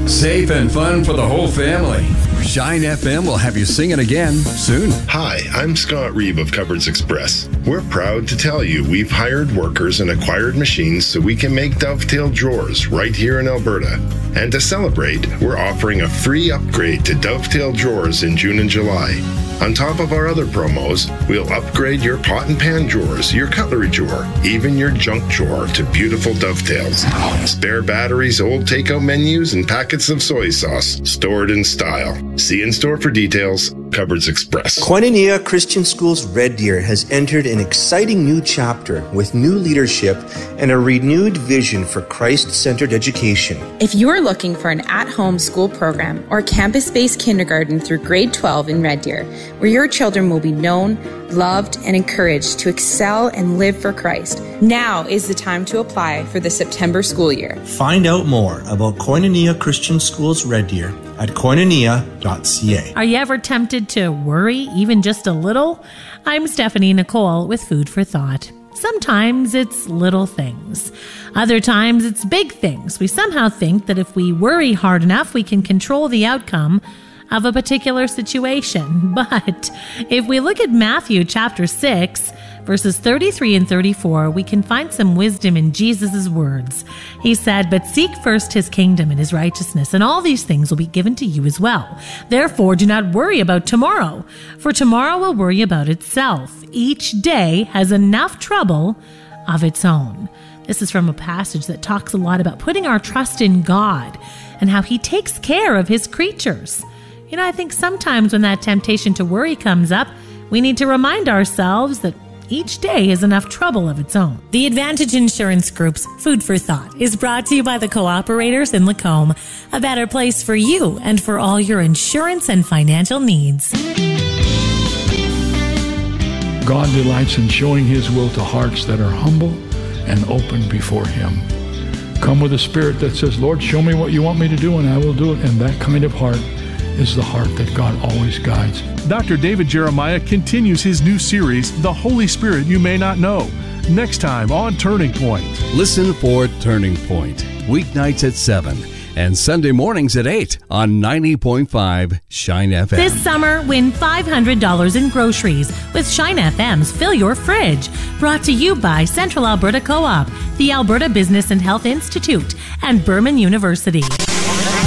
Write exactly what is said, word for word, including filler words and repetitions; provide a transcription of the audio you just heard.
Safe and fun for the whole family. Shine F M will have you singing again soon. Hi, I'm Scott Reeve of Cupboards Express. We're proud to tell you we've hired workers and acquired machines so we can make Dovetail drawers right here in Alberta. And to celebrate, we're offering a free upgrade to Dovetail drawers in June and July. On top of our other promos, we'll upgrade your pot and pan drawers, your cutlery drawer, even your junk drawer to beautiful Dovetails. Spare batteries, old takeout menus, and packets of soy sauce stored in style. See in store for details. Cupboards Express. Koinonia Christian Schools Red Deer has entered an exciting new chapter with new leadership and a renewed vision for Christ-centered education. If you're looking for an at-home school program or campus-based kindergarten through grade twelve in Red Deer, where your children will be known, loved, and encouraged to excel and live for Christ, now is the time to apply for the September school year. Find out more about Koinonia Christian Schools Red Deer at koinonia dot c a. Are you ever tempted to worry even just a little? I'm Stephanie Nicole with Food for Thought. Sometimes it's little things. Other times it's big things. We somehow think that if we worry hard enough, we can control the outcome of a particular situation. But if we look at Matthew chapter six, verses thirty-three and thirty-four, we can find some wisdom in Jesus' words. He said, "But seek first his kingdom and his righteousness, and all these things will be given to you as well. Therefore, do not worry about tomorrow, for tomorrow will worry about itself. Each day has enough trouble of its own." This is from a passage that talks a lot about putting our trust in God and how he takes care of his creatures. You know, I think sometimes when that temptation to worry comes up, we need to remind ourselves that each day has enough trouble of its own. The Advantage Insurance Group's Food for Thought is brought to you by the Cooperators in Lacombe, a better place for you and for all your insurance and financial needs. God delights in showing his will to hearts that are humble and open before him. Come with a spirit that says, "Lord, show me what you want me to do and I will do it." And that kind of heart is the heart that God always guides. Doctor David Jeremiah continues his new series, The Holy Spirit You May Not Know, next time on Turning Point. Listen for Turning Point, weeknights at seven and Sunday mornings at eight on ninety point five Shine F M. This summer, win five hundred dollars in groceries with Shine F M's Fill Your Fridge. Brought to you by Central Alberta Co-op, the Alberta Business and Health Institute, and Berman University.